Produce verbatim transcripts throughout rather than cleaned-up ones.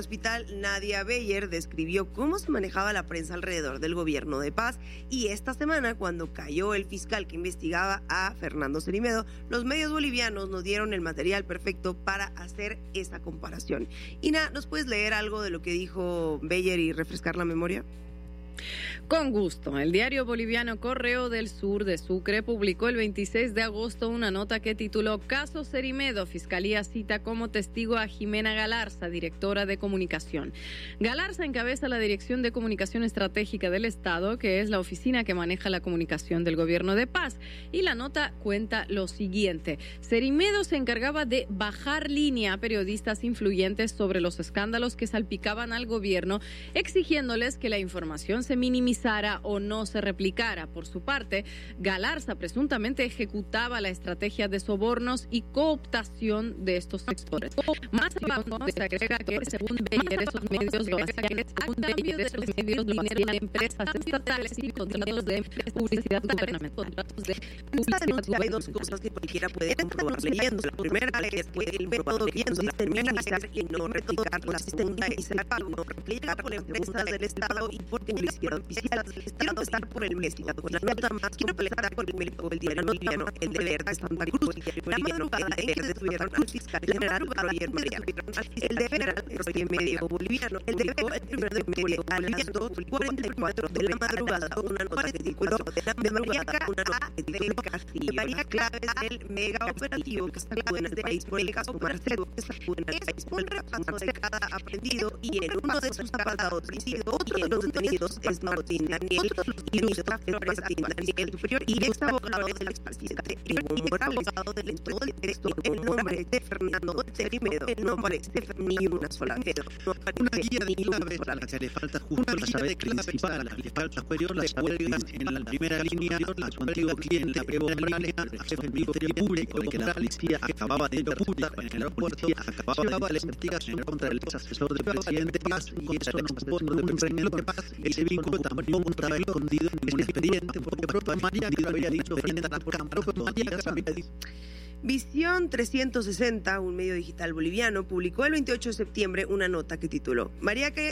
hospital, Nadia Beyer, describió cómo se manejaba la prensa alrededor del gobierno de Paz. Y esta semana, cuando cayó el fiscal que investigaba a Fernando Cerimedo, los medios bolivianos nos dieron el material perfecto para hacer esa comparación. Ina, ¿nos puedes leer algo de lo que dijo Beyer y refrescar la memoria? Con gusto. El diario boliviano Correo del Sur de Sucre publicó el veintiséis de agosto una nota que tituló Caso Cerimedo. Fiscalía cita como testigo a Jimena Galarza, directora de comunicación. Galarza encabeza la Dirección de Comunicación Estratégica del Estado, que es la oficina que maneja la comunicación del gobierno de Paz. Y la nota cuenta lo siguiente. Cerimedo se encargaba de bajar línea a periodistas influyentes sobre los escándalos que salpicaban al gobierno, exigiéndoles que la información se minimizara o no se replicara. Por su parte, Galarza presuntamente ejecutaba la estrategia de sobornos y cooptación de estos sectores. Más abajo se agrega que, según Beyer, esos medios lo hacían a cambio de los medios dinero de empresas estatales y contratos de publicidad gubernamental. Contratos de publicidad. Hay dos cosas que cualquiera puede comprobar leyendo. La primera es que el método que consiste en minimizar y no replicar. La segunda es el pago, no replicar por empresas del Estado y por publicidad oficial. Quiero empezar por el Messi, con la nota más completa por el médico del diario boliviano, El Deber de Santa Cruz. La madrugada en que detuvieron al fiscal general Roger María. El Deber, el medio boliviano, el Deber, el primero de medio a las dos cuarenta y cuatro de la madrugada, una nota que tituló de Mariaca a del Castillo. María claves del mega operativo que está en este país por el caso Marcelo, que está en el país por el repaso de cada aprendido y en uno de sus apartados principio y en los detenidos es Martín Daniel y Luis Flores Daniel Superior y ex abogado del expresidente Evo Morales, abogado del todo el texto en nombre de Fernando Cerimedo, en nombre de ni una sola vez. Una guía de claves a la que le falta justo la llave principal, le falta superior las huelgas en la primera línea, a su antiguo cliente Evo Morales, a jefe del Ministerio Público, que la policía acababa de interputar en el aeropuerto, acababa la investigación contra el ex asesor del presidente Paz, y eso no responde de un renglón de Paz, ese vínculo tampoco estaba escondido en ningún expediente, porque propio Mariaca había dicho frente a la cámara, propio Mariaca había dicho. Visión trescientos sesenta, un medio digital boliviano, publicó el veintiocho de septiembre una nota que tituló Mariaca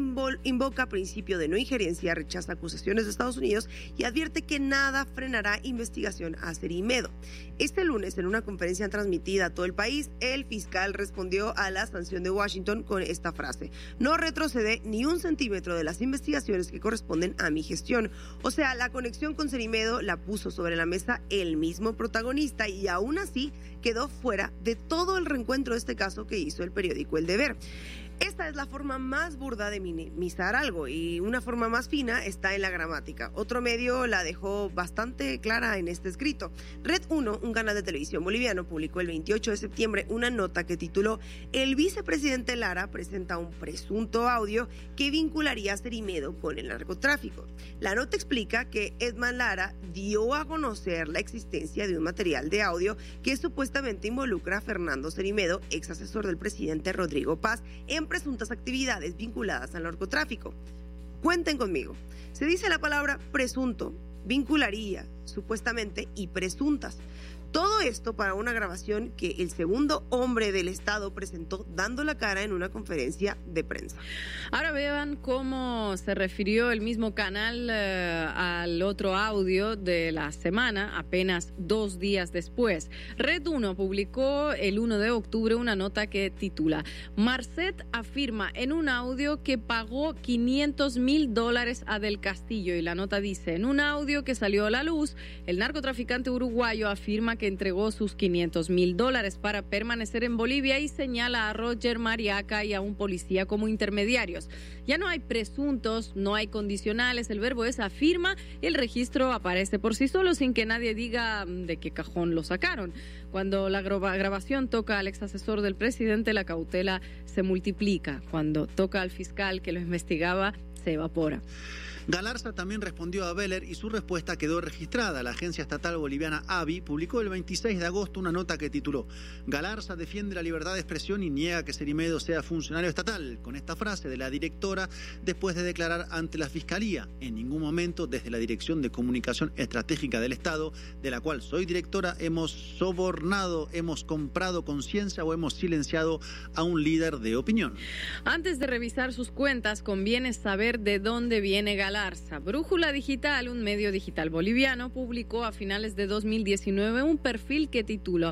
invoca principio de no injerencia, rechaza acusaciones de Estados Unidos y advierte que nada frenará investigación a Cerimedo. Este lunes, en una conferencia transmitida a todo el país, el fiscal respondió a la sanción de Washington con esta frase: no retrocede ni un centímetro de las investigaciones que corresponden a mi gestión. O sea, la conexión con Cerimedo la puso sobre la mesa el mismo protagonista y aún así quedó fuera de todo el reencuentro de este caso que hizo el periódico El Deber. Esta es la forma más burda de minimizar algo y una forma más fina está en la gramática. Otro medio la dejó bastante clara en este escrito. Red uno, un canal de televisión boliviano, publicó el veintiocho de septiembre una nota que tituló El vicepresidente Lara presenta un presunto audio que vincularía a Cerimedo con el narcotráfico. La nota explica que Edman Lara dio a conocer la existencia de un material de audio que supuestamente involucra a Fernando Cerimedo, ex asesor del presidente Rodrigo Paz, en presuntas actividades vinculadas al narcotráfico. Cuenten conmigo. Se dice la palabra presunto, vincularía, supuestamente y presuntas. Todo esto para una grabación que el segundo hombre del Estado presentó dando la cara en una conferencia de prensa. Ahora vean cómo se refirió el mismo canal eh, al otro audio de la semana, apenas dos días después. Red uno publicó el primero de octubre una nota que titula Marcet afirma en un audio que pagó quinientos mil dólares a Del Castillo, y la nota dice: en un audio que salió a la luz, el narcotraficante uruguayo afirma que entregó sus quinientos mil dólares para permanecer en Bolivia y señala a Roger Mariaca y a un policía como intermediarios. Ya no hay presuntos, no hay condicionales, el verbo es afirma y el registro aparece por sí solo sin que nadie diga de qué cajón lo sacaron. Cuando la grabación toca al ex asesor del presidente, la cautela se multiplica. Cuando toca al fiscal que lo investigaba, se evapora. Galarza también respondió a Beller y su respuesta quedó registrada. La agencia estatal boliviana A B I publicó el veintiséis de agosto una nota que tituló "Galarza defiende la libertad de expresión y niega que Cerimedo sea funcionario estatal", con esta frase de la directora después de declarar ante la Fiscalía: "En ningún momento desde la Dirección de Comunicación Estratégica del Estado, de la cual soy directora, hemos sobornado, hemos comprado conciencia o hemos silenciado a un líder de opinión". Antes de revisar sus cuentas, conviene saber de dónde viene Galarza. Brújula Digital, un medio digital boliviano, publicó a finales de dos mil diecinueve un perfil que tituló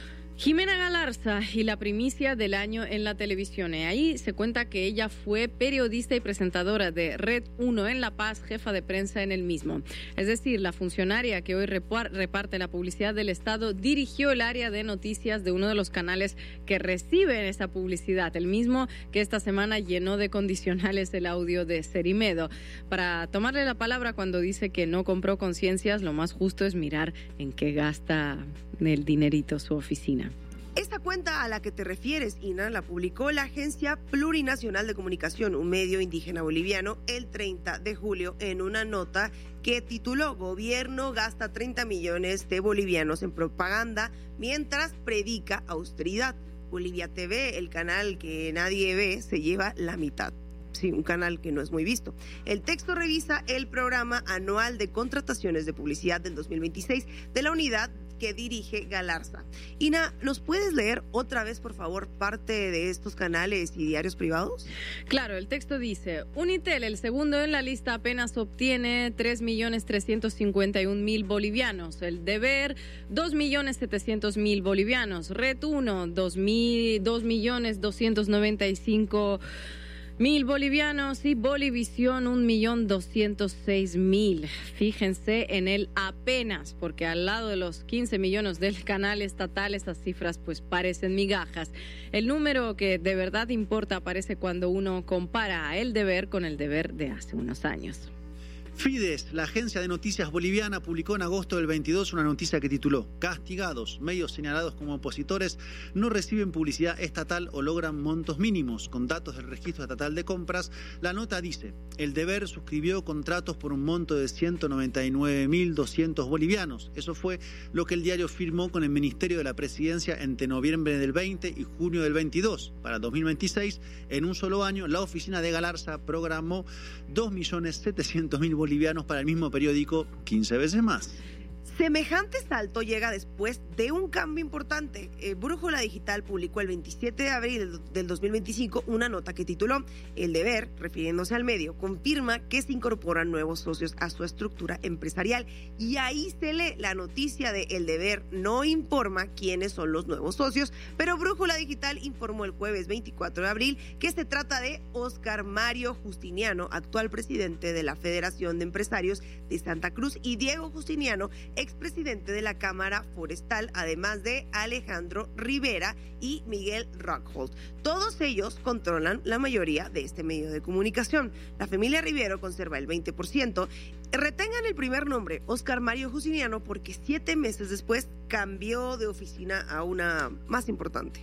Jimena Galarza y la primicia del año en la televisión. Y ahí se cuenta que ella fue periodista y presentadora de Red uno en La Paz, jefa de prensa en el mismo. Es decir, la funcionaria que hoy reparte la publicidad del Estado dirigió el área de noticias de uno de los canales que reciben esa publicidad, el mismo que esta semana llenó de condicionales el audio de Cerimedo. Para tomarle la palabra cuando dice que no compró conciencias, lo más justo es mirar en qué gasta el dinerito su oficina. Esta cuenta a la que te refieres, Ina, la publicó la Agencia Plurinacional de Comunicación, un medio indígena boliviano, el treinta de julio en una nota que tituló "Gobierno gasta treinta millones de bolivianos en propaganda mientras predica austeridad. Bolivia T V, el canal que nadie ve, se lleva la mitad". Sí, un canal que no es muy visto. El texto revisa el programa anual de contrataciones de publicidad del dos mil veintiséis de la unidad que dirige Galarza. Ina, ¿nos puedes leer otra vez, por favor, parte de estos canales y diarios privados? Claro, el texto dice: Unitel, el segundo en la lista, apenas obtiene tres millones trescientos cincuenta y un mil bolivianos. El Deber, dos millones setecientos mil bolivianos. Red uno, dos millones doscientos noventa y cinco mil bolivianos, y Bolivisión un millón doscientos seis mil. Fíjense en el apenas, porque al lado de los quince millones del canal estatal, esas cifras pues parecen migajas. El número que de verdad importa aparece cuando uno compara a El Deber con El Deber de hace unos años. Fides, la agencia de noticias boliviana, publicó en agosto del veintidós una noticia que tituló "Castigados, medios señalados como opositores no reciben publicidad estatal o logran montos mínimos". Con datos del registro estatal de compras, la nota dice: El Deber suscribió contratos por un monto de ciento noventa y nueve mil doscientos bolivianos. Eso fue lo que el diario firmó con el Ministerio de la Presidencia entre noviembre del veinte y junio del veintidós. Para dos mil veintiséis, en un solo año, la oficina de Galarza programó dos millones setecientos mil bolivianos para el mismo periódico, quince veces más. Semejante salto llega después de un cambio importante. Eh, Brújula Digital publicó el veintisiete de abril del dos mil veinticinco una nota que tituló "El Deber", refiriéndose al medio, confirma que se incorporan nuevos socios a su estructura empresarial. Y ahí se lee la noticia de El Deber no informa quiénes son los nuevos socios, pero Brújula Digital informó el jueves veinticuatro de abril que se trata de Óscar Mario Justiniano, actual presidente de la Federación de Empresarios de Santa Cruz, y Diego Justiniano, expresidente de la Cámara Forestal, además de Alejandro Rivera y Miguel Rockhold. Todos ellos controlan la mayoría de este medio de comunicación. La familia Rivero conserva el veinte por ciento. Retengan el primer nombre, Óscar Mario Justiniano, porque siete meses después cambió de oficina a una más importante.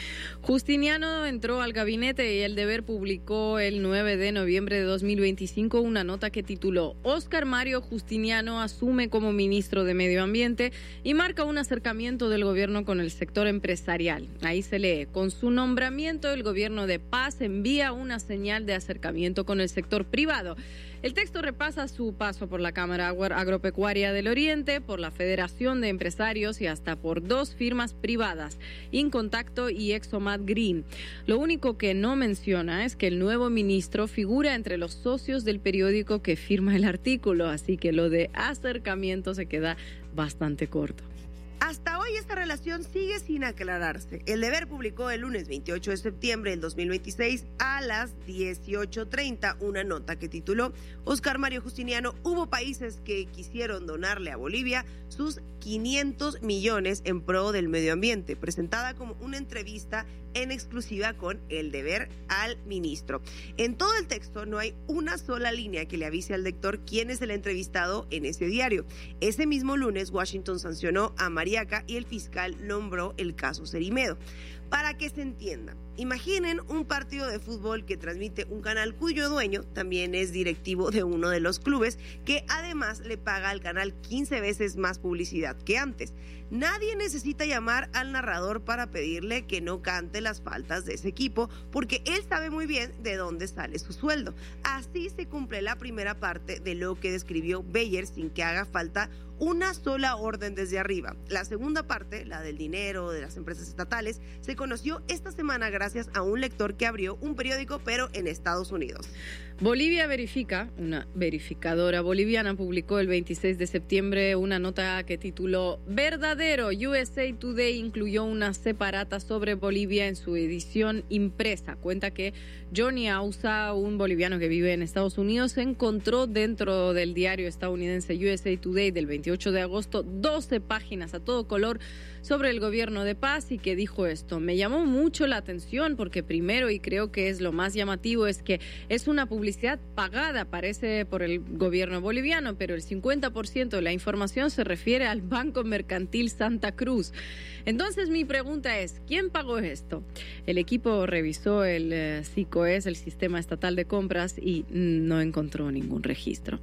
Justiniano entró al gabinete y El Deber publicó el nueve de noviembre de dos mil veinticinco una nota que tituló "Óscar Mario Justiniano asume como ministro de Medio Ambiente", y marca un acercamiento del gobierno con el sector empresarial. Ahí se lee: "Con su nombramiento, el gobierno de Paz envía una señal de acercamiento con el sector privado". El texto repasa su paso por la Cámara Agropecuaria del Oriente, por la Federación de Empresarios y hasta por dos firmas privadas, Incontacto y Exomat Green. Lo único que no menciona es que el nuevo ministro figura entre los socios del periódico que firma el artículo, así que lo de acercamiento se queda bastante corto. Hasta hoy esta relación sigue sin aclararse. El Deber publicó el lunes veintiocho de septiembre del dos mil veintiséis a las dieciocho treinta una nota que tituló "Óscar Mario Justiniano, hubo países que quisieron donarle a Bolivia sus quinientos millones en pro del medio ambiente", presentada como una entrevista en exclusiva con El Deber al ministro. En todo el texto no hay una sola línea que le avise al lector quién es el entrevistado en ese diario. Ese mismo lunes, Washington sancionó a Mariaca y el fiscal nombró el caso Cerimedo. Para que se entienda, imaginen un partido de fútbol que transmite un canal cuyo dueño también es directivo de uno de los clubes, que además le paga al canal quince veces más publicidad que antes. Nadie necesita llamar al narrador para pedirle que no cante las faltas de ese equipo, porque él sabe muy bien de dónde sale su sueldo. Así se cumple la primera parte de lo que describió Beyer sin que haga falta una sola orden desde arriba. La segunda parte, la del dinero de las empresas estatales, se conoció esta semana gracias a un lector que abrió un periódico, pero en Estados Unidos. Bolivia Verifica, una verificadora boliviana, publicó el veintiséis de septiembre una nota que tituló "Verdadero, U S A Today incluyó una separata sobre Bolivia en su edición impresa". Cuenta que Johnny Ausa, un boliviano que vive en Estados Unidos, encontró dentro del diario estadounidense U S A Today del veintiocho de agosto doce páginas a todo color sobre el gobierno de paz, y que dijo esto: "Me llamó mucho la atención porque primero, y creo que es lo más llamativo, es que es una publicidad pagada, parece por el gobierno boliviano, pero el cincuenta por ciento de la información se refiere al Banco Mercantil Santa Cruz". Entonces mi pregunta es, ¿quién pagó esto? El equipo revisó el eh, S I C O E S, el Sistema Estatal de Compras, y no encontró ningún registro.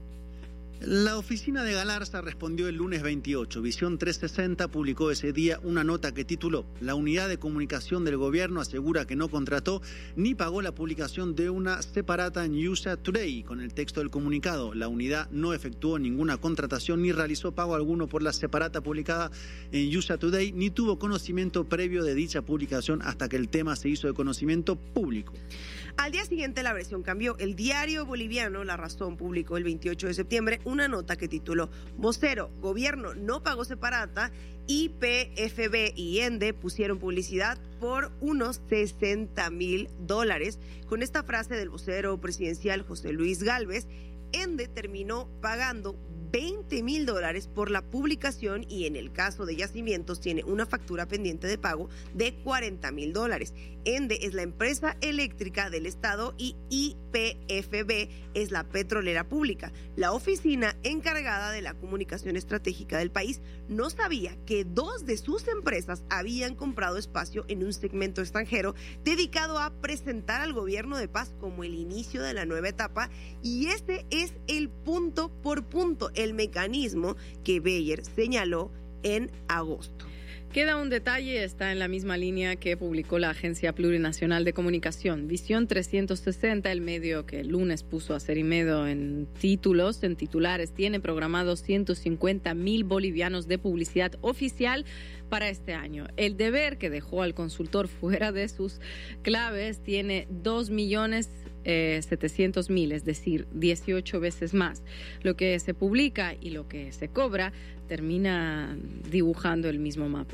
La oficina de Galarza respondió el lunes veintiocho. Visión trescientos sesenta publicó ese día una nota que tituló: "La unidad de comunicación del gobierno asegura que no contrató ni pagó la publicación de una separata en U S A Today". Con el texto del comunicado: "La unidad no efectuó ninguna contratación ni realizó pago alguno por la separata publicada en U S A Today, ni tuvo conocimiento previo de dicha publicación hasta que el tema se hizo de conocimiento público". Al día siguiente la versión cambió. El diario boliviano La Razón publicó el veintiocho de septiembre una nota que tituló: "Vocero, gobierno no pagó separata, Y P F B y ENDE pusieron publicidad por unos sesenta mil dólares". Con esta frase del vocero presidencial José Luis Gálvez, ENDE terminó pagando veinte mil dólares por la publicación, y en el caso de Yacimientos tiene una factura pendiente de pago de cuarenta mil dólares. ENDE es la empresa eléctrica del Estado y I P F B es la petrolera pública. La oficina encargada de la comunicación estratégica del país no sabía que dos de sus empresas habían comprado espacio en un segmento extranjero dedicado a presentar al gobierno de paz como el inicio de la nueva etapa, y ese es el punto por punto, el mecanismo que Beyer señaló en agosto. Queda un detalle, está en la misma línea que publicó la Agencia Plurinacional de Comunicación. Visión trescientos sesenta, el medio que el lunes puso a Cerimedo en títulos, en titulares, tiene programados ciento cincuenta mil bolivianos de publicidad oficial para este año. El Deber, que dejó al consultor fuera de sus claves, tiene dos millones setecientos mil, es decir, dieciocho veces más. Lo que se publica y lo que se cobra termina dibujando el mismo mapa.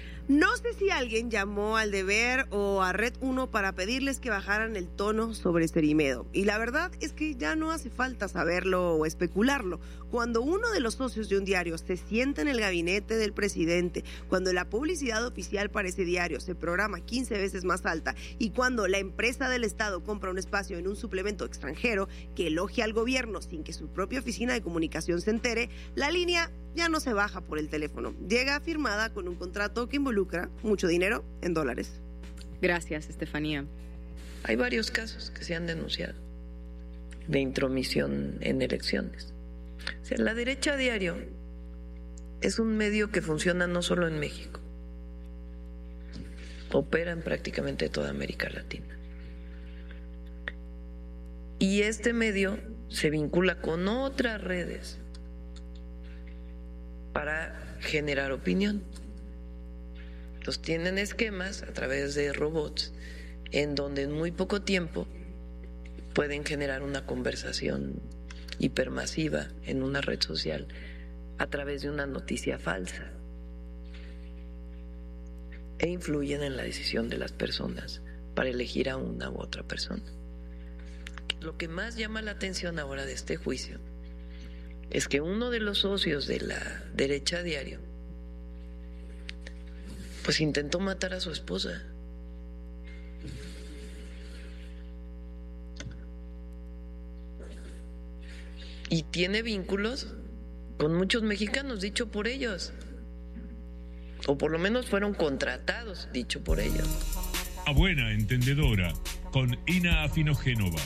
No sé si alguien llamó al Deber o a Red uno para pedirles que bajaran el tono sobre Cerimedo. Y la verdad es que ya no hace falta saberlo o especularlo. Cuando uno de los socios de un diario se sienta en el gabinete del presidente, cuando la publicidad oficial para ese diario se programa quince veces más alta, y cuando la empresa del Estado compra un espacio en un suplemento extranjero que elogia al gobierno sin que su propia oficina de comunicación se entere, la línea ya no se baja por el teléfono. Llega firmada con un contrato que involucra mucho dinero en dólares. Gracias, Estefanía. Hay varios casos que se han denunciado de intromisión en elecciones. O sea, la derecha diario es un medio que funciona no solo en México, opera en prácticamente toda América Latina. Y este medio se vincula con otras redes para generar opinión. Entonces tienen esquemas a través de robots en donde en muy poco tiempo pueden generar una conversación hipermasiva en una red social a través de una noticia falsa, e influyen en la decisión de las personas para elegir a una u otra persona. Lo que más llama la atención ahora de este juicio es que uno de los socios de la derecha diario pues intentó matar a su esposa. Y tiene vínculos con muchos mexicanos, dicho por ellos. O por lo menos fueron contratados, dicho por ellos. a buena entendedora con Ina Afinogénova.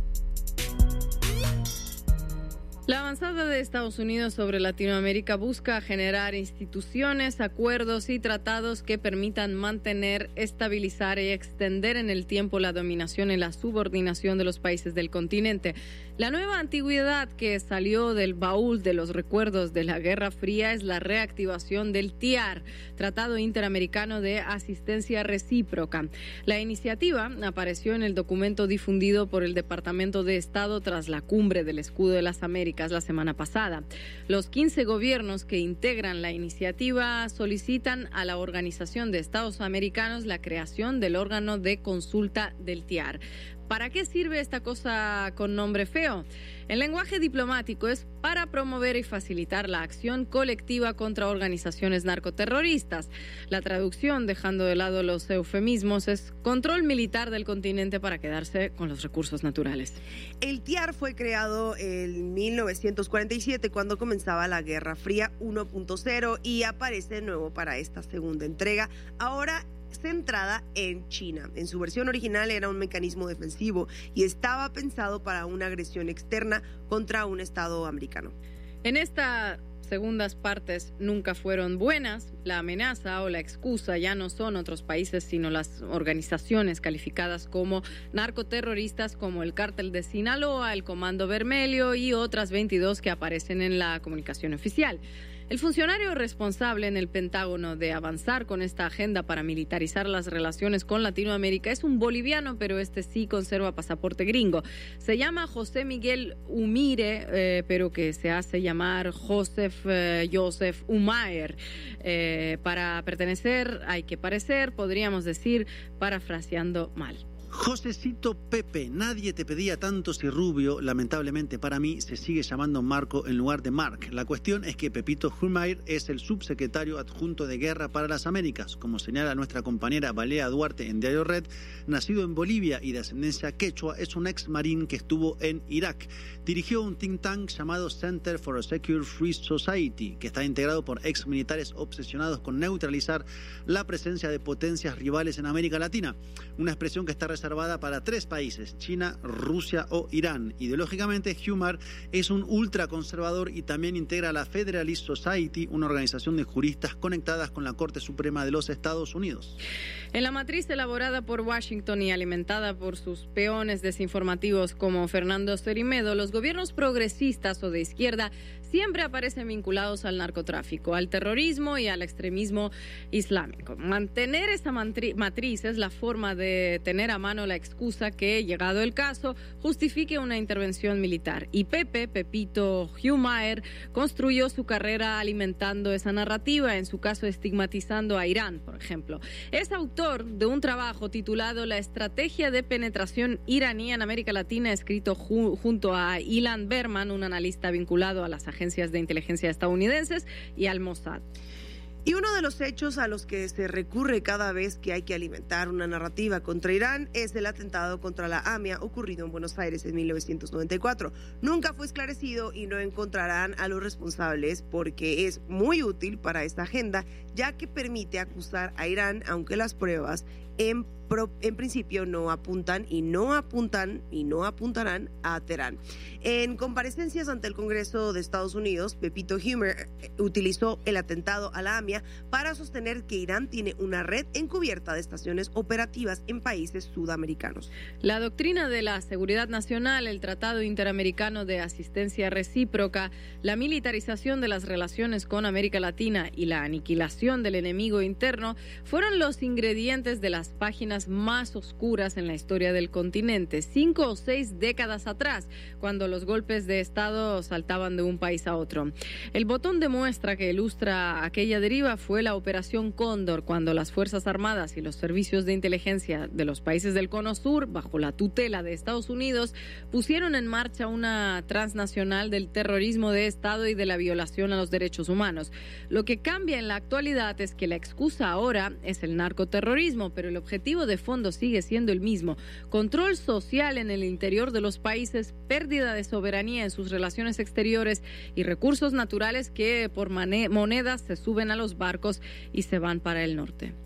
La avanzada de Estados Unidos sobre Latinoamérica busca generar instituciones, acuerdos y tratados que permitan mantener, estabilizar y extender en el tiempo la dominación y la subordinación de los países del continente. La nueva antigüedad que salió del baúl de los recuerdos de la Guerra Fría es la reactivación del T I A R, Tratado Interamericano de Asistencia Recíproca. La iniciativa apareció en el documento difundido por el Departamento de Estado tras la cumbre del Escudo de las Américas la semana pasada. Los quince gobiernos que integran la iniciativa solicitan a la Organización de Estados Americanos la creación del órgano de consulta del T I A R. ¿Para qué sirve esta cosa con nombre feo? El lenguaje diplomático es para promover y facilitar la acción colectiva contra organizaciones narcoterroristas. La traducción, dejando de lado los eufemismos, es control militar del continente para quedarse con los recursos naturales. El T I A R fue creado en mil novecientos cuarenta y siete, cuando comenzaba la Guerra Fría uno punto cero, y aparece de nuevo para esta segunda entrega, ahora centrada en China. En su versión original era un mecanismo defensivo y estaba pensado para una agresión externa contra un Estado americano. En estas segundas partes nunca fueron buenas. La amenaza o la excusa ya no son otros países, sino las organizaciones calificadas como narcoterroristas, como el Cártel de Sinaloa, el Comando Vermelho y otras veintidós que aparecen en la comunicación oficial. El funcionario responsable en el Pentágono de avanzar con esta agenda para militarizar las relaciones con Latinoamérica es un boliviano, pero este sí conserva pasaporte gringo. Se llama José Miguel Umire, eh, pero que se hace llamar Joseph eh, Joseph Umaer. Eh, para pertenecer, hay que parecer, podríamos decir, parafraseando mal. Josecito Pepe, nadie te pedía tanto si Rubio, lamentablemente para mí, se sigue llamando Marco en lugar de Mark. La cuestión es que Pepito Humair es el subsecretario adjunto de Guerra para las Américas. Como señala nuestra compañera Balea Duarte en Diario Red, nacido en Bolivia y de ascendencia quechua, es un ex marín que estuvo en Irak. Dirigió un think tank llamado Center for a Secure Free Society, que está integrado por ex militares obsesionados con neutralizar la presencia de potencias rivales en América Latina. Una expresión que está reservada para tres países: China, Rusia o Irán. Ideológicamente, Humair es un ultraconservador y también integra la Federalist Society, una organización de juristas conectadas con la Corte Suprema de los Estados Unidos. En la matriz elaborada por Washington y alimentada por sus peones desinformativos como Fernando Cerimedo, los gobiernos progresistas o de izquierda siempre aparecen vinculados al narcotráfico, al terrorismo y al extremismo islámico. Mantener esa matriz es la forma de tener a mano la excusa que, llegado el caso, justifique una intervención militar. Y Pepe, Pepito Humair, construyó su carrera alimentando esa narrativa, en su caso estigmatizando a Irán, por ejemplo. Es autor de un trabajo titulado La estrategia de penetración iraní en América Latina, escrito ju- junto a Ilan Berman, un analista vinculado a las agencias de inteligencia estadounidenses, y al Mossad. Y uno de los hechos a los que se recurre cada vez que hay que alimentar una narrativa contra Irán es el atentado contra la A M I A ocurrido en Buenos Aires en mil novecientos noventa y cuatro. Nunca fue esclarecido y no encontrarán a los responsables, porque es muy útil para esta agenda, ya que permite acusar a Irán, aunque las pruebas en, pro, en principio no apuntan y no apuntan y no apuntarán a Teherán. En comparecencias ante el Congreso de Estados Unidos, Pepito Humair utilizó el atentado a la A M I A para sostener que Irán tiene una red encubierta de estaciones operativas en países sudamericanos. La doctrina de la seguridad nacional, el Tratado Interamericano de Asistencia Recíproca, la militarización de las relaciones con América Latina y la aniquilación del enemigo interno fueron los ingredientes de las páginas más oscuras en la historia del continente, cinco o seis décadas atrás, cuando los golpes de Estado saltaban de un país a otro. El botón de muestra que ilustra aquella deriva fue la Operación Cóndor, cuando las Fuerzas Armadas y los servicios de inteligencia de los países del Cono Sur, bajo la tutela de Estados Unidos, pusieron en marcha una transnacional del terrorismo de Estado y de la violación a los derechos humanos. Lo que cambia en la actualidad es que la excusa ahora es el narcoterrorismo, pero el objetivo de fondo sigue siendo el mismo: control social en el interior de los países, pérdida de soberanía en sus relaciones exteriores y recursos naturales que por monedas se suben a los barcos y se van para el norte.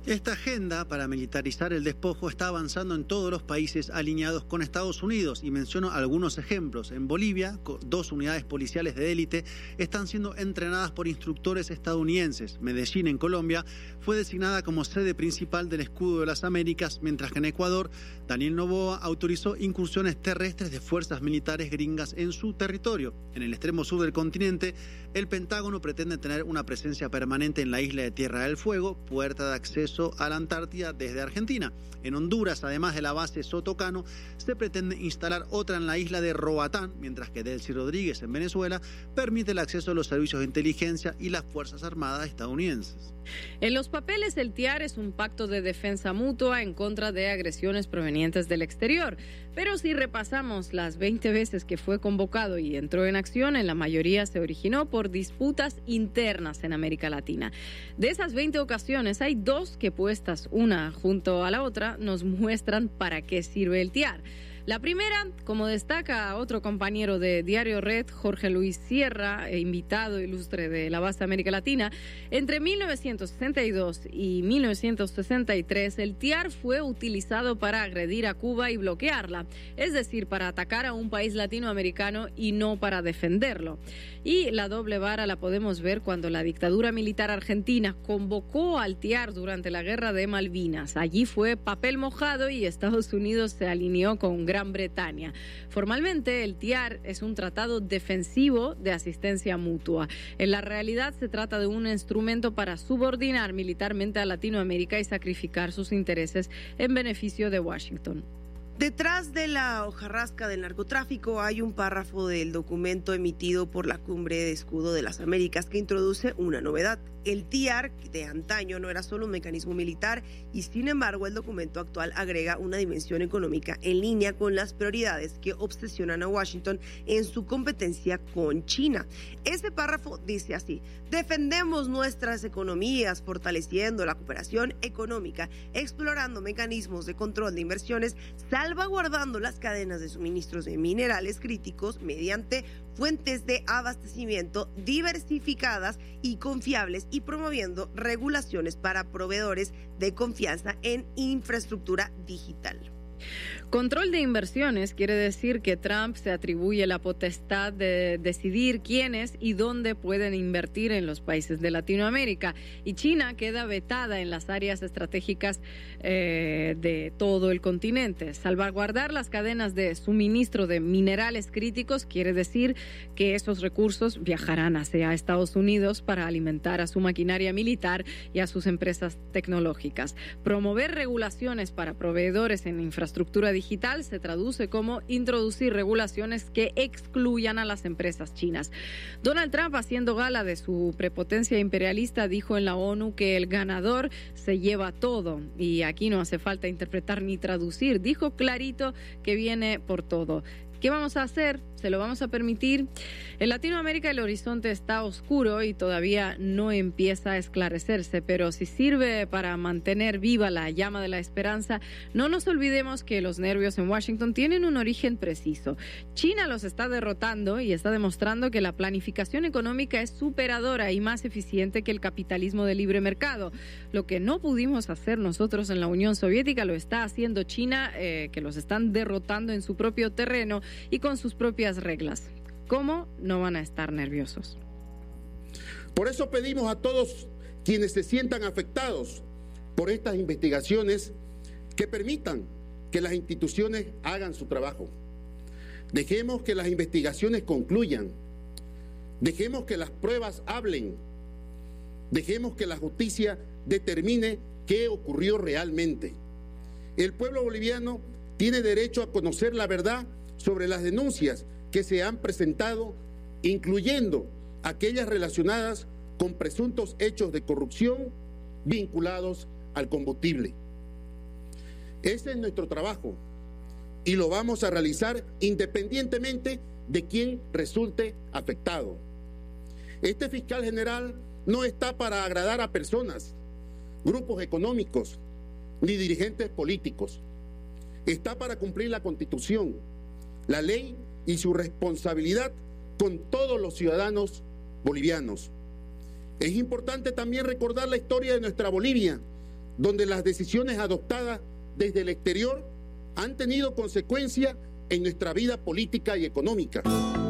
Esta agenda para militarizar el despojo está avanzando en todos los países alineados con Estados Unidos y menciono algunos ejemplos. En Bolivia, dos unidades policiales de élite están siendo entrenadas por instructores estadounidenses. Medellín, en Colombia, fue designada como sede principal del Escudo de las Américas, mientras que en Ecuador, Daniel Noboa autorizó incursiones terrestres de fuerzas militares gringas en su territorio. En el extremo sur del continente, el Pentágono pretende tener una presencia permanente en la isla de Tierra del Fuego, puerta de acceso a la Antártida desde Argentina. En Honduras, además de la base Sotocano, se pretende instalar otra en la isla de Roatán, mientras que Delcy Rodríguez, en Venezuela, permite el acceso a los servicios de inteligencia y las Fuerzas Armadas estadounidenses. En los papeles, el T I A R es un pacto de defensa mutua en contra de agresiones provenientes del exterior. Pero si repasamos las veinte veces que fue convocado y entró en acción, en la mayoría se originó por disputas internas en América Latina. De esas veinte ocasiones, hay dos que puestas una junto a la otra nos muestran para qué sirve el T I A R. La primera, como destaca otro compañero de Diario Red, Jorge Luis Sierra, invitado ilustre de la base América Latina, entre mil novecientos sesenta y dos y mil novecientos sesenta y tres el T I A R fue utilizado para agredir a Cuba y bloquearla, es decir, para atacar a un país latinoamericano y no para defenderlo. Y la doble vara la podemos ver cuando la dictadura militar argentina convocó al T I A R durante la Guerra de Malvinas. Allí fue papel mojado y Estados Unidos se alineó con Gran Bretaña. Formalmente, el T I A R es un tratado defensivo de asistencia mutua. En la realidad, se trata de un instrumento para subordinar militarmente a Latinoamérica y sacrificar sus intereses en beneficio de Washington. Detrás de la hojarasca del narcotráfico hay un párrafo del documento emitido por la Cumbre de Escudo de las Américas que introduce una novedad. El T I A R de antaño no era solo un mecanismo militar y, sin embargo, el documento actual agrega una dimensión económica en línea con las prioridades que obsesionan a Washington en su competencia con China. Ese párrafo dice así: defendemos nuestras economías fortaleciendo la cooperación económica, explorando mecanismos de control de inversiones, salvaguardando las cadenas de suministros de minerales críticos mediante fuentes de abastecimiento diversificadas y confiables y promoviendo regulaciones para proveedores de confianza en infraestructura digital. Control de inversiones quiere decir que Trump se atribuye la potestad de decidir quiénes y dónde pueden invertir en los países de Latinoamérica, y China queda vetada en las áreas estratégicas eh, de todo el continente. Salvaguardar las cadenas de suministro de minerales críticos quiere decir que esos recursos viajarán hacia Estados Unidos para alimentar a su maquinaria militar y a sus empresas tecnológicas. Promover regulaciones para proveedores en infraestructura digital se traduce como introducir regulaciones que excluyan a las empresas chinas. Donald Trump, haciendo gala de su prepotencia imperialista, dijo en la ONU que el ganador se lleva todo, y aquí no hace falta interpretar ni traducir. Dijo clarito que viene por todo. ¿Qué vamos a hacer? ¿Se lo vamos a permitir? En Latinoamérica el horizonte está oscuro y todavía no empieza a esclarecerse, pero si sirve para mantener viva la llama de la esperanza, no nos olvidemos que los nervios en Washington tienen un origen preciso. China los está derrotando y está demostrando que la planificación económica es superadora y más eficiente que el capitalismo de libre mercado. Lo que no pudimos hacer nosotros en la Unión Soviética lo está haciendo China, eh, que los están derrotando en su propio terreno y con sus propias reglas. ¿Cómo no van a estar nerviosos? Por eso pedimos a todos quienes se sientan afectados por estas investigaciones que permitan que las instituciones hagan su trabajo. Dejemos que las investigaciones concluyan. Dejemos que las pruebas hablen. Dejemos que la justicia determine qué ocurrió realmente. El pueblo boliviano tiene derecho a conocer la verdad sobre las denuncias que se han presentado, incluyendo aquellas relacionadas con presuntos hechos de corrupción vinculados al combustible. Ese es nuestro trabajo y lo vamos a realizar independientemente de quién resulte afectado. Este fiscal general no está para agradar a personas, grupos económicos ni dirigentes políticos. Está para cumplir la Constitución, la ley y su responsabilidad con todos los ciudadanos bolivianos. Es importante también recordar la historia de nuestra Bolivia, donde las decisiones adoptadas desde el exterior han tenido consecuencias en nuestra vida política y económica.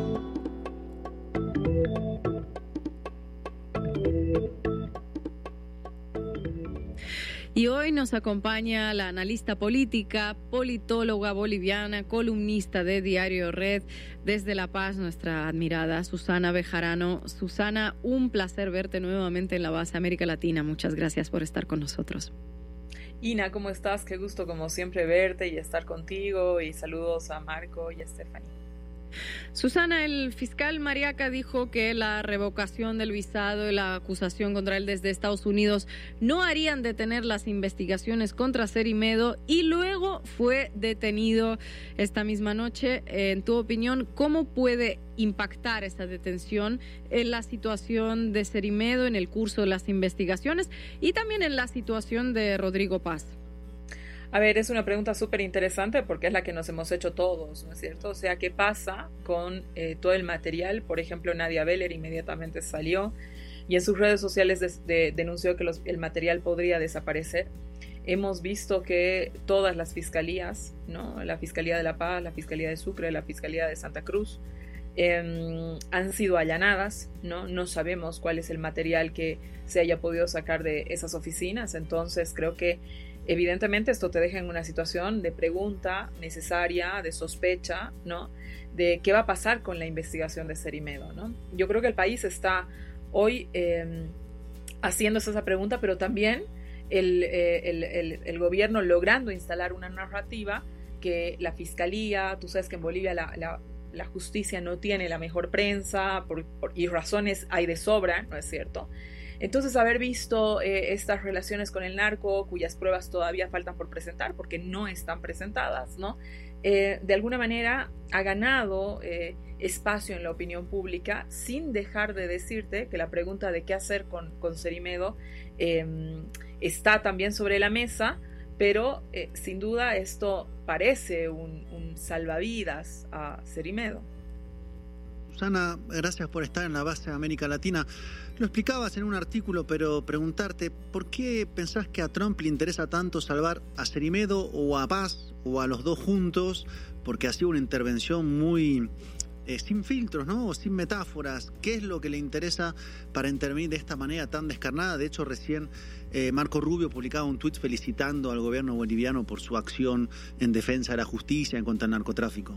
Y hoy nos acompaña la analista política, politóloga boliviana, columnista de Diario Red desde La Paz, nuestra admirada Susana Bejarano. Susana, un placer verte nuevamente en la base América Latina. Muchas gracias por estar con nosotros. Ina, ¿cómo estás? Qué gusto como siempre verte y estar contigo, y saludos a Marco y a Stephanie. Susana, el fiscal Mariaca dijo que la revocación del visado y la acusación contra él desde Estados Unidos no harían detener las investigaciones contra Cerimedo, y luego fue detenido esta misma noche. En tu opinión, ¿cómo puede impactar esta detención en la situación de Cerimedo, en el curso de las investigaciones y también en la situación de Rodrigo Paz? A ver, es una pregunta súper interesante porque es la que nos hemos hecho todos, ¿no es cierto? O sea, ¿qué pasa con eh, todo el material? Por ejemplo, Nadia Beller inmediatamente salió y en sus redes sociales de, de, denunció que los, el material podría desaparecer. Hemos visto que todas las fiscalías, ¿no? La Fiscalía de La Paz, la Fiscalía de Sucre, la Fiscalía de Santa Cruz, eh, han sido allanadas, ¿no? No sabemos cuál es el material que se haya podido sacar de esas oficinas. Entonces creo que evidentemente esto te deja en una situación de pregunta necesaria, de sospecha, ¿no? De qué va a pasar con la investigación de Cerimedo, ¿no? Yo creo que el país está hoy eh, haciéndose esa pregunta, pero también el, eh, el, el, el gobierno logrando instalar una narrativa que la fiscalía, tú sabes que en Bolivia la, la, la justicia no tiene la mejor prensa por, por, y razones hay de sobra, ¿no es cierto? Entonces, haber visto eh, estas relaciones con el narco, cuyas pruebas todavía faltan por presentar, porque no están presentadas, ¿no? Eh, de alguna manera ha ganado eh, espacio en la opinión pública, sin dejar de decirte que la pregunta de qué hacer con, con Cerimedo eh, está también sobre la mesa, pero eh, sin duda esto parece un, un salvavidas a Cerimedo. Susana, gracias por estar en la base de América Latina. Lo explicabas en un artículo, pero preguntarte, ¿por qué pensás que a Trump le interesa tanto salvar a Cerimedo o a Paz o a los dos juntos? Porque ha sido una intervención muy eh, sin filtros, ¿no? O sin metáforas. ¿Qué es lo que le interesa para intervenir de esta manera tan descarnada? De hecho, recién eh, Marco Rubio publicaba un tuit felicitando al gobierno boliviano por su acción en defensa de la justicia en contra del narcotráfico.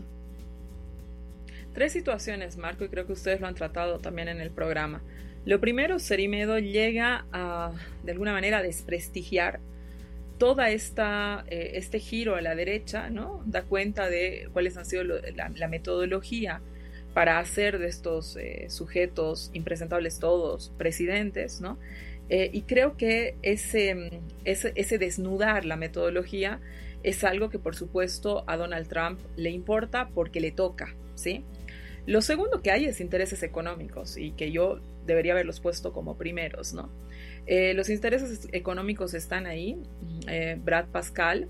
Tres situaciones, Marco, y creo que ustedes lo han tratado también en el programa. Lo primero, Cerimedo llega a, de alguna manera, a desprestigiar toda esta eh, este giro a la derecha, ¿no? Da cuenta de cuáles han sido lo, la, la metodología para hacer de estos eh, sujetos impresentables todos presidentes, ¿no? Eh, y creo que ese, ese, ese desnudar la metodología es algo que, por supuesto, a Donald Trump le importa porque le toca, ¿sí? Lo segundo que hay es intereses económicos, y que yo debería haberlos puesto como primeros, ¿no? Eh, los intereses económicos están ahí. Eh, Brad Pascal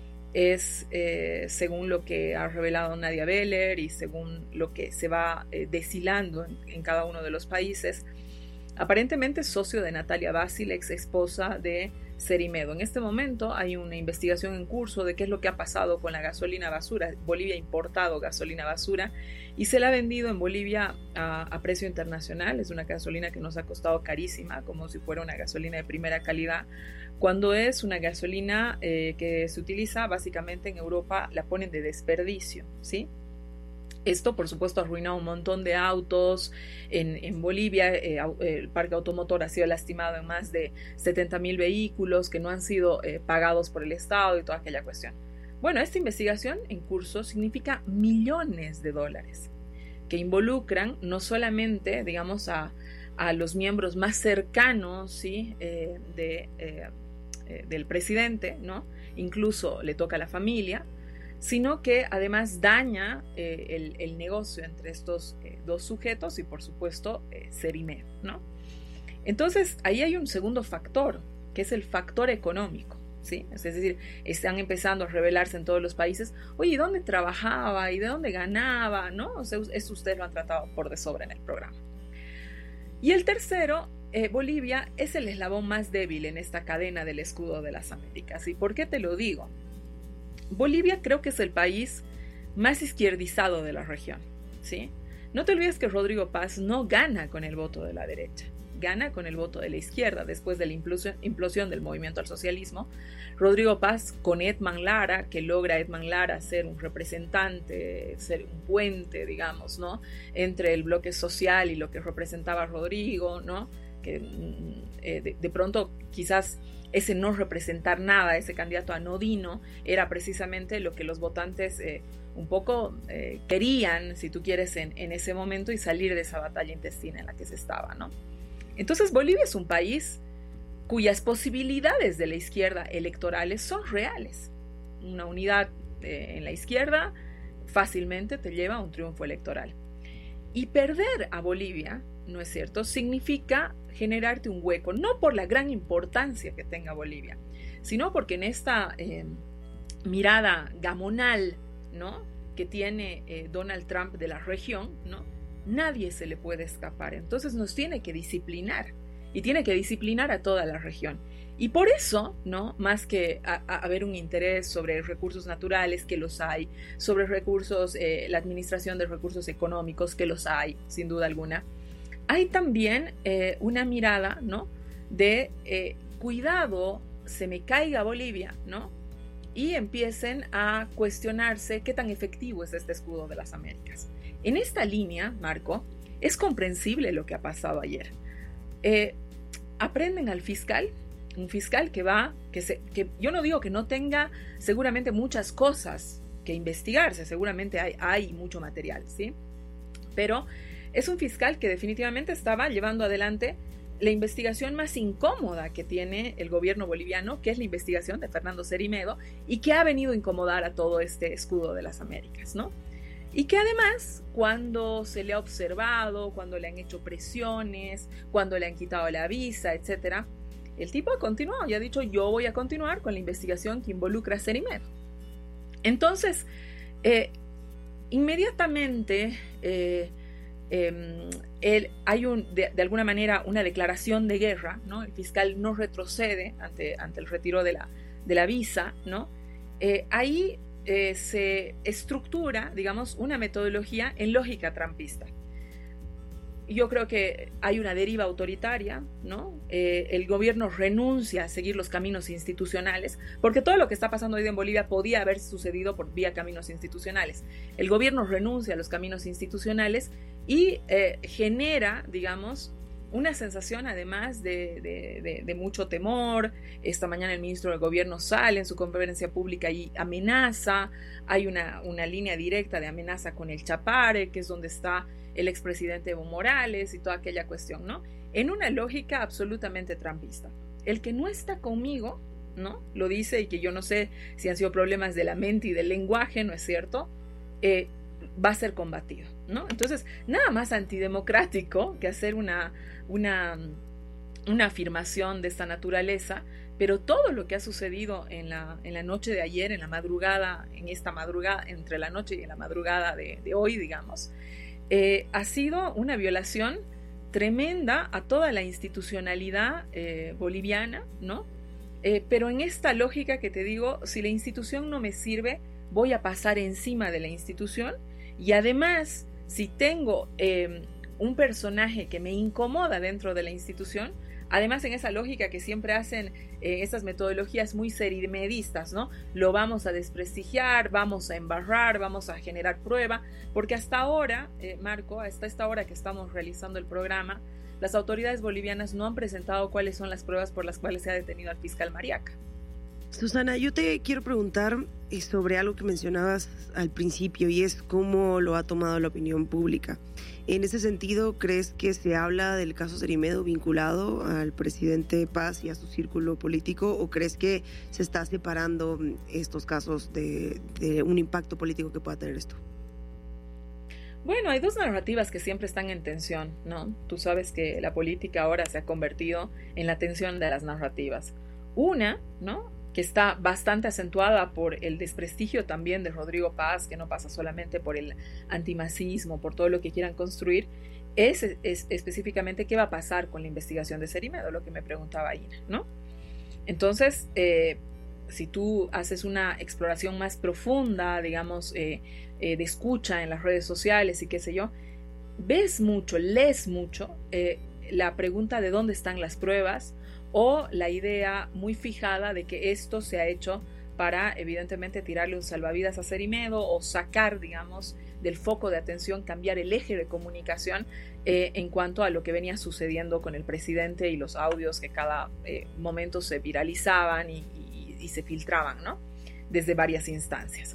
es, eh, según lo que ha revelado Nadia Beller y según lo que se va eh, deshilando en, en cada uno de los países, aparentemente socio de Natalia Basil, ex esposa de Cerimedo. En este momento hay una investigación en curso de qué es lo que ha pasado con la gasolina basura. Bolivia ha importado gasolina basura y se la ha vendido en Bolivia a, a precio internacional. Es una gasolina que nos ha costado carísima, como si fuera una gasolina de primera calidad, cuando es una gasolina eh, que se utiliza básicamente en Europa, la ponen de desperdicio, ¿sí? Esto, por supuesto, ha arruinado un montón de autos. En, en Bolivia, eh, el parque automotor ha sido lastimado en más de setenta mil vehículos que no han sido eh, pagados por el Estado y toda aquella cuestión. Bueno, esta investigación en curso significa millones de dólares que involucran no solamente, digamos, a, a los miembros más cercanos, ¿sí? eh, de, eh, eh, del presidente, ¿no? Incluso le toca a la familia, sino que además daña eh, el, el negocio entre estos eh, dos sujetos y, por supuesto, eh, Cerimedo, ¿no? Entonces, ahí hay un segundo factor, que es el factor económico, ¿sí? Es decir, están empezando a revelarse en todos los países, oye, ¿dónde trabajaba y de dónde ganaba? ¿No? O sea, eso ustedes lo han tratado por de sobra en el programa. Y el tercero eh, Bolivia es el eslabón más débil en esta cadena del escudo de las Américas. ¿Y por qué te lo digo? Bolivia creo que es el país más izquierdizado de la región, ¿sí? No te olvides que Rodrigo Paz no gana con el voto de la derecha, gana con el voto de la izquierda después de la implosión, implosión del movimiento al socialismo. Rodrigo Paz con Edman Lara, que logra Edman Lara ser un representante, ser un puente, digamos, ¿no?, entre el bloque social y lo que representaba Rodrigo, ¿no?, que eh, de, de pronto quizás ese no representar nada, ese candidato anodino, era precisamente lo que los votantes eh, un poco eh, querían, si tú quieres, en, en ese momento, y salir de esa batalla intestina en la que se estaba, ¿no? Entonces Bolivia es un país cuyas posibilidades de la izquierda electorales son reales. Una unidad eh, en la izquierda fácilmente te lleva a un triunfo electoral. Y perder a Bolivia, ¿no es cierto?, significa generarte un hueco, no por la gran importancia que tenga Bolivia, sino porque en esta eh, mirada gamonal, ¿no?, que tiene eh, Donald Trump de la región, ¿no?, nadie se le puede escapar. Entonces nos tiene que disciplinar, y tiene que disciplinar a toda la región. Y por eso, ¿no?, más que a, a haber un interés sobre recursos naturales, que los hay, sobre recursos, eh, la administración de recursos económicos, que los hay, sin duda alguna, hay también eh, una mirada, ¿no?, de eh, cuidado, se me caiga Bolivia, ¿no?, y empiecen a cuestionarse qué tan efectivo es este escudo de las Américas. En esta línea, Marco, es comprensible lo que ha pasado ayer. Eh, aprenden al fiscal, un fiscal que va, que, se, que yo no digo que no tenga seguramente muchas cosas que investigarse, seguramente hay, hay mucho material, ¿sí? Pero es un fiscal que definitivamente estaba llevando adelante la investigación más incómoda que tiene el gobierno boliviano, que es la investigación de Fernando Cerimedo, y que ha venido a incomodar a todo este escudo de las Américas, ¿no? Y que además, cuando se le ha observado, cuando le han hecho presiones, cuando le han quitado la visa, etcétera, el tipo ha continuado y ha dicho: yo voy a continuar con la investigación que involucra a Cerimedo. Entonces, eh, inmediatamente eh, eh, él, hay un, de, de alguna manera una declaración de guerra, ¿no? El fiscal no retrocede ante, ante el retiro de la, de la visa, ¿no? Eh, ahí eh, se estructura, digamos, una metodología en lógica trampista. Yo creo que hay una deriva autoritaria, ¿no? Eh, el gobierno renuncia a seguir los caminos institucionales, porque todo lo que está pasando hoy en Bolivia podía haber sucedido por vía caminos institucionales. El gobierno renuncia a los caminos institucionales y eh, genera, digamos, una sensación además de, de, de, de mucho temor. Esta mañana el ministro del gobierno sale en su conferencia pública y amenaza. Hay una, una línea directa de amenaza con el Chapare, que es donde está el expresidente Evo Morales y toda aquella cuestión, ¿no? En una lógica absolutamente trampista. El que no está conmigo, ¿no?, lo dice, y que yo no sé si han sido problemas de la mente y del lenguaje, ¿no es cierto?, eh, va a ser combatido, ¿no? Entonces, nada más antidemocrático que hacer una, una, una afirmación de esta naturaleza, pero todo lo que ha sucedido en la, en la noche de ayer, en la madrugada, en esta madrugada, entre la noche y la madrugada de, de hoy, digamos, Eh, ha sido una violación tremenda a toda la institucionalidad eh, boliviana, ¿no? Eh, pero en esta lógica que te digo, si la institución no me sirve, voy a pasar encima de la institución, y además, si tengo eh, un personaje que me incomoda dentro de la institución, además en esa lógica que siempre hacen eh, estas metodologías muy cerimedistas, ¿no? Lo vamos a desprestigiar, vamos a embarrar, vamos a generar prueba, porque hasta ahora, eh, Marco, hasta esta hora que estamos realizando el programa, las autoridades bolivianas no han presentado cuáles son las pruebas por las cuales se ha detenido al fiscal Mariaca. Susana, yo te quiero preguntar sobre algo que mencionabas al principio, y es cómo lo ha tomado la opinión pública. En ese sentido, ¿crees que se habla del caso Cerimedo vinculado al presidente Paz y a su círculo político, o crees que se está separando estos casos de, de un impacto político que pueda tener esto? Bueno, hay dos narrativas que siempre están en tensión, ¿no? Tú sabes que la política ahora se ha convertido en la tensión de las narrativas. Una, ¿no?, que está bastante acentuada por el desprestigio también de Rodrigo Paz, que no pasa solamente por el antimacismo, por todo lo que quieran construir, es, es específicamente qué va a pasar con la investigación de Cerimedo, lo que me preguntaba Ina, ¿no? Entonces, eh, si tú haces una exploración más profunda, digamos, eh, eh, de escucha en las redes sociales y qué sé yo, ves mucho, lees mucho eh, la pregunta de dónde están las pruebas, o la idea muy fijada de que esto se ha hecho para evidentemente tirarle un salvavidas a Cerimedo o sacar, digamos, del foco de atención, cambiar el eje de comunicación eh, en cuanto a lo que venía sucediendo con el presidente y los audios que cada eh, momento se viralizaban y, y, y se filtraban, ¿no? Desde varias instancias.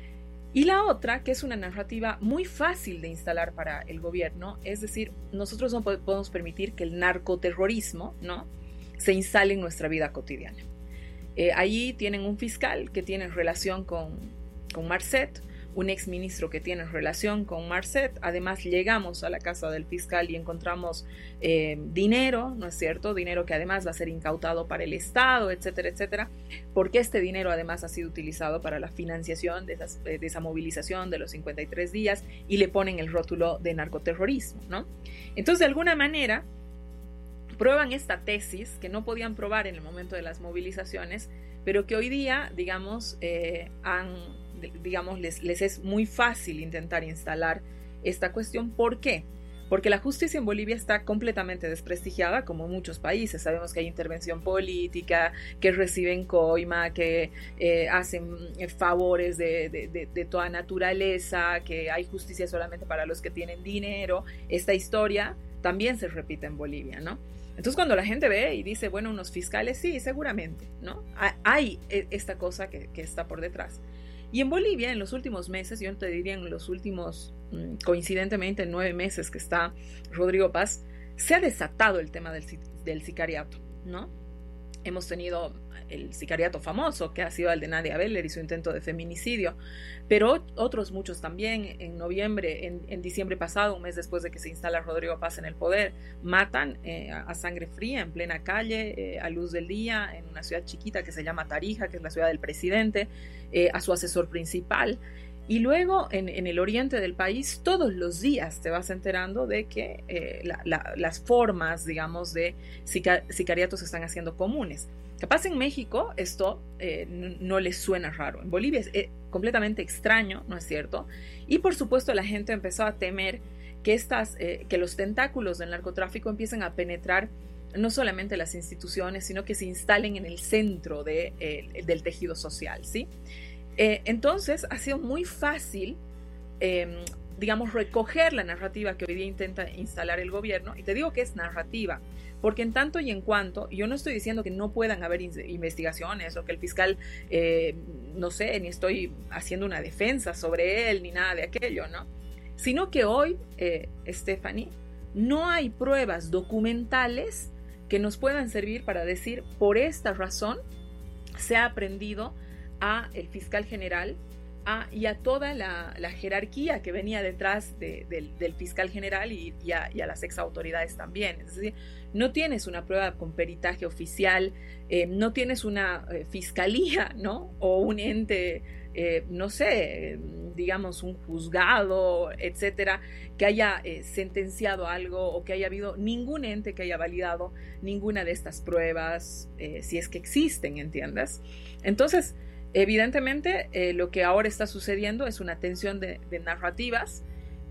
Y la otra, que es una narrativa muy fácil de instalar para el gobierno, es decir, nosotros no podemos permitir que el narcoterrorismo, ¿no?, se instale en nuestra vida cotidiana. Eh, allí tienen un fiscal que tiene relación con, con Marcet, un exministro que tiene relación con Marcet. Además, llegamos a la casa del fiscal y encontramos eh, dinero, ¿no es cierto? Dinero que además va a ser incautado para el Estado, etcétera, etcétera, porque este dinero además ha sido utilizado para la financiación de, esas, de esa movilización de los cincuenta y tres días y le ponen el rótulo de narcoterrorismo, ¿no? Entonces, de alguna manera, prueban esta tesis que no podían probar en el momento de las movilizaciones, pero que hoy día, digamos, eh, han, digamos les, les es muy fácil intentar instalar esta cuestión. ¿Por qué? Porque la justicia en Bolivia está completamente desprestigiada, como en muchos países. Sabemos que hay intervención política, que reciben coima, que eh, hacen favores de, de, de, de toda naturaleza, que hay justicia solamente para los que tienen dinero. Esta historia también se repite en Bolivia, ¿no? Entonces, cuando la gente ve y dice, bueno, unos fiscales, sí, seguramente, ¿no? Hay esta cosa que, que está por detrás. Y en Bolivia, en los últimos meses, yo te diría en los últimos, coincidentemente, nueve meses que está Rodrigo Paz, se ha desatado el tema del, del sicariato, ¿no? Hemos tenido el sicariato famoso, que ha sido el de Nadia Beller y su intento de feminicidio, pero otros muchos también. En noviembre, en, en diciembre pasado, un mes después de que se instala Rodrigo Paz en el poder, matan eh, a sangre fría, en plena calle, eh, a luz del día, en una ciudad chiquita que se llama Tarija, que es la ciudad del presidente, eh, a su asesor principal. Y luego en, en el oriente del país, todos los días te vas enterando de que eh, la, la, las formas, digamos, de sica, sicariatos se están haciendo comunes. Capaz en México esto eh, no, no les suena raro. En Bolivia es eh, completamente extraño, ¿no es cierto? Y por supuesto la gente empezó a temer que, estas, eh, que los tentáculos del narcotráfico empiecen a penetrar no solamente las instituciones, sino que se instalen en el centro de, eh, del tejido social, ¿sí? Eh, entonces ha sido muy fácil, eh, digamos, recoger la narrativa que hoy día intenta instalar el gobierno. Y te digo que es narrativa, porque en tanto y en cuanto, yo no estoy diciendo que no puedan haber in- investigaciones o que el fiscal, eh, no sé, ni estoy haciendo una defensa sobre él ni nada de aquello, ¿no? Sino que hoy, eh, Stephanie, no hay pruebas documentales que nos puedan servir para decir, por esta razón se ha aprendido a el fiscal general a, y a toda la, la jerarquía que venía detrás de, de, del fiscal general y, y, a, y a las ex autoridades también. Es decir, no tienes una prueba con peritaje oficial, eh, no tienes una eh, fiscalía, ¿no? O un ente, eh, no sé, digamos un juzgado, etcétera, que haya eh, sentenciado algo, o que haya habido ningún ente que haya validado ninguna de estas pruebas, eh, si es que existen, ¿entiendes? Entonces, evidentemente, eh, lo que ahora está sucediendo es una tensión de, de narrativas,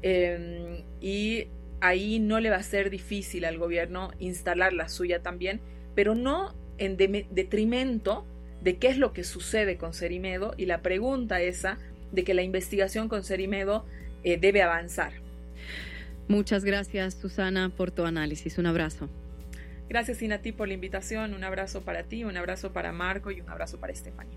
eh, y ahí no le va a ser difícil al gobierno instalar la suya también, pero no en de, detrimento de qué es lo que sucede con Cerimedo y la pregunta esa de que la investigación con Cerimedo eh, debe avanzar. Muchas gracias, Susana, por tu análisis. Un abrazo. Gracias, Ina, a ti por la invitación. Un abrazo para ti, un abrazo para Marco y un abrazo para Stephanie.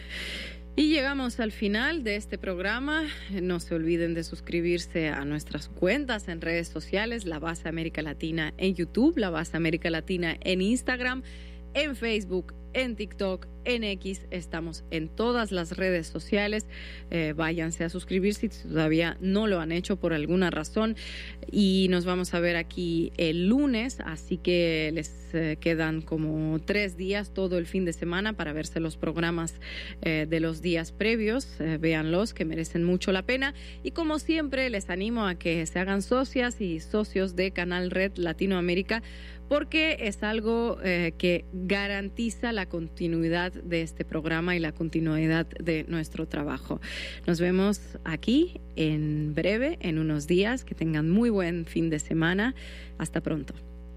Y llegamos al final de este programa. No se olviden de suscribirse a nuestras cuentas en redes sociales, La Base América Latina en YouTube, La Base América Latina en Instagram, en Facebook en TikTok, en X, estamos en todas las redes sociales. Eh, váyanse a suscribir si todavía no lo han hecho por alguna razón. Y nos vamos a ver aquí el lunes, así que les eh, quedan como tres días, todo el fin de semana, para verse los programas eh, de los días previos. Eh, véanlos, que merecen mucho la pena. Y como siempre, les animo a que se hagan socias y socios de Canal Red Latinoamérica, porque es algo eh, que garantiza la continuidad de este programa y la continuidad de nuestro trabajo. Nos vemos aquí en breve, en unos días. Que tengan muy buen fin de semana. Hasta pronto.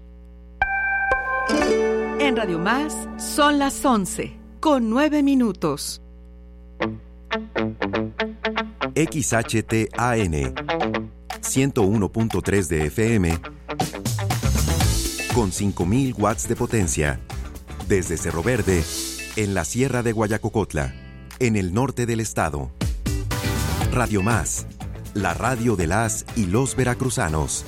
En Radio Más son las once, con nueve minutos. X H T A N ciento uno punto tres de F M con cinco mil watts de potencia, desde Cerro Verde, en la Sierra de Guayacocotla, en el norte del estado. Radio Más, la radio de las y los veracruzanos.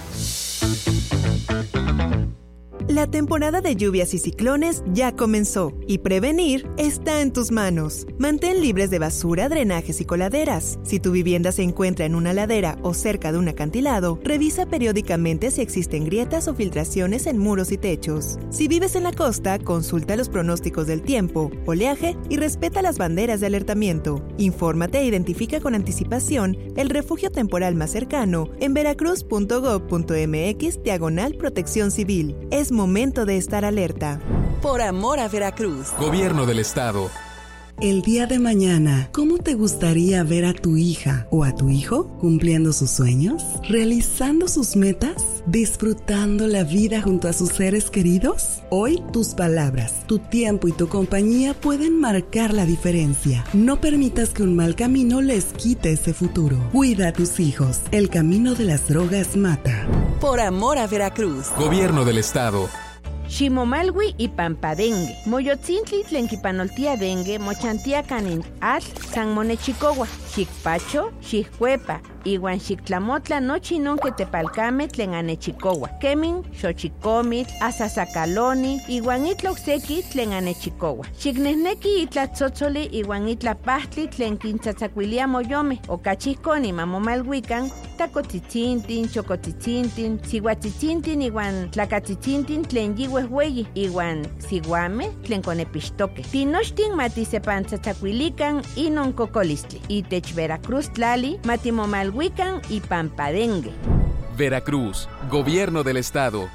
La temporada de lluvias y ciclones ya comenzó y prevenir está en tus manos. Mantén libres de basura, drenajes y coladeras. Si tu vivienda se encuentra en una ladera o cerca de un acantilado, revisa periódicamente si existen grietas o filtraciones en muros y techos. Si vives en la costa, consulta los pronósticos del tiempo, oleaje y respeta las banderas de alertamiento. Infórmate e identifica con anticipación el refugio temporal más cercano en veracruz punto gob punto mx diagonal protección civil. Es momento de estar alerta. Por amor a Veracruz. Gobierno del Estado. El día de mañana, ¿cómo te gustaría ver a tu hija o a tu hijo cumpliendo sus sueños, realizando sus metas, disfrutando la vida junto a sus seres queridos? Hoy, tus palabras, tu tiempo y tu compañía pueden marcar la diferencia. No permitas que un mal camino les quite ese futuro. Cuida a tus hijos. El camino de las drogas mata. Por amor a Veracruz. Gobierno del Estado. Ximomalwi y Pampadengue. Moyotzintli tlenquipanoltia dengue, mochantia canin al San Monechicowa, Xicpacho, Xiccuepa, iwan Xictlamotla nochi non que tepalcame tlen anechicowa. Kemin, Xochicomitl, Asasacaloni, iwan itloxeki tlen anechicowa. Xicnehneki itlatzotzoli iwan itlapahtli tlen quintzatzacuilia moyome, okachihconi mamomalhuican, tacotitzintin, chocotitzintin, sihuatitzintin iwan tlacatitzintin tlen yihuehueyi, iwan siguame tlen conepixtoque. Tinochtin matisepantzatzacuilican inon cocolistli. Itech Veracruz tlali matimomalhuican y Pampadengue. Veracruz, Gobierno del Estado.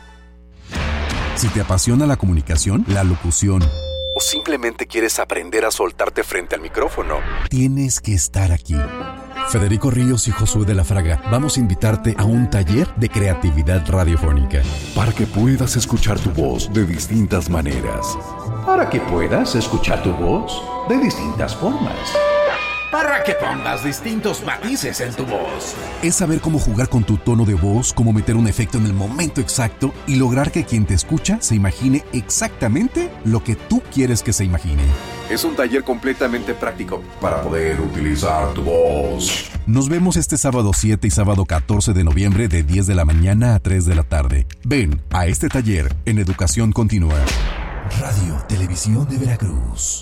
Si te apasiona la comunicación, la locución, o simplemente quieres aprender a soltarte frente al micrófono, tienes que estar aquí. Federico Ríos y Josué de la Fraga, vamos a invitarte a un taller de creatividad radiofónica para que puedas escuchar tu voz de distintas maneras. Para que puedas escuchar tu voz de distintas formas. Para que pongas distintos matices en tu voz. Es saber cómo jugar con tu tono de voz, cómo meter un efecto en el momento exacto y lograr que quien te escucha se imagine exactamente lo que tú quieres que se imagine. Es un taller completamente práctico para poder utilizar tu voz. Nos vemos este sábado siete y sábado catorce de noviembre de diez de la mañana a tres de la tarde. Ven a este taller en Educación Continua. Radio Televisión de Veracruz.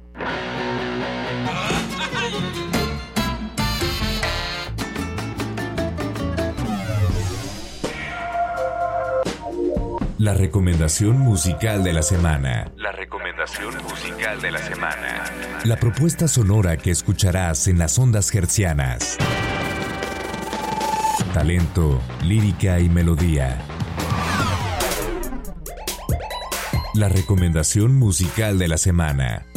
La recomendación musical de la semana. La recomendación musical de la semana. La propuesta sonora que escucharás en las ondas hertzianas. Talento, lírica y melodía. La recomendación musical de la semana.